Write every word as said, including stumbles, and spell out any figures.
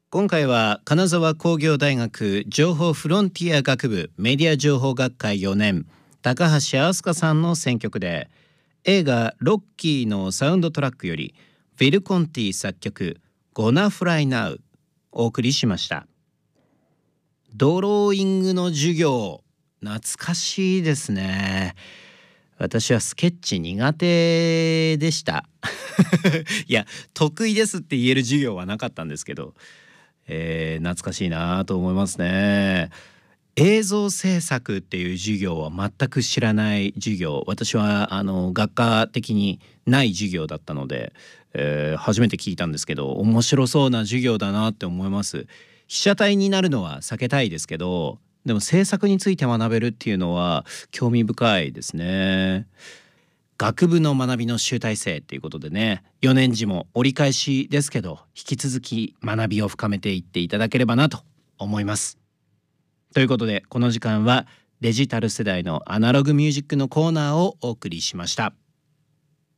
今回は金沢工業大学情報フロンティア学部メディア情報学科よねん高橋飛鳥さんの選曲で、映画ロッキーのサウンドトラックよりフィル・コンティ作曲 Gonna Fly Now お送りしました。ドローイングの授業、懐かしいですね。私はスケッチ苦手でしたいや、得意ですって言える授業はなかったんですけど、えー、懐かしいなと思いますね。映像制作っていう授業は全く知らない授業、私はあの学科的にない授業だったので、えー初めて聞いたんですけど、面白そうな授業だなって思います。被写体になるのは避けたいですけど、でも制作について学べるっていうのは興味深いですね。学部の学びの集大成っていうことでね、よねん次も折り返しですけど、引き続き学びを深めていっていただければなと思います。ということで、この時間はデジタル世代のアナログミュージックのコーナーをお送りしました。